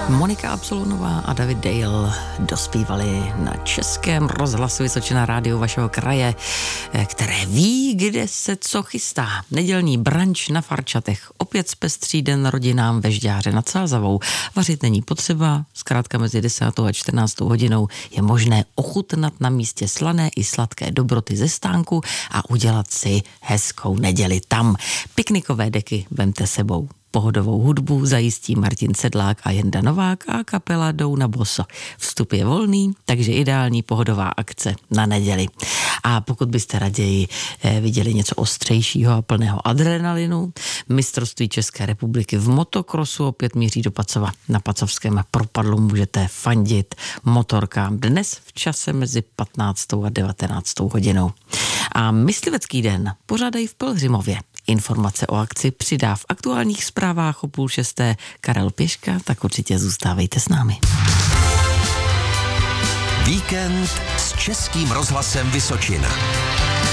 Monika Absolonová a David Dale dospívali na Českém rozhlasu Vysočina rádiu vašeho kraje, které ví, kde se co chystá. Nedělní branč na Farčatech. Opět zpestří den rodinám ve Žďáře nad Sázavou. Vařit není potřeba, zkrátka mezi 10. a 14. hodinou je možné ochutnat na místě slané i sladké dobroty ze stánku a udělat si hezkou neděli tam. Piknikové deky vemte sebou. Pohodovou hudbu zajistí Martin Sedlák a Jenda Novák a kapela jdou na boso. Vstup je volný, takže ideální pohodová akce na neděli. A pokud byste raději viděli něco ostřejšího a plného adrenalinu, mistrovství České republiky v motokrosu opět míří do Pacova. Na pacovském propadlu můžete fandit motorkám dnes v čase mezi 15. a 19. hodinou. A myslivecký den pořádají v Pelhřimově. Informace o akci přidá v aktuálních zprávách o 5:30 Karel Pěška, tak určitě zůstávejte s námi. Víkend s Českým rozhlasem Vysočina.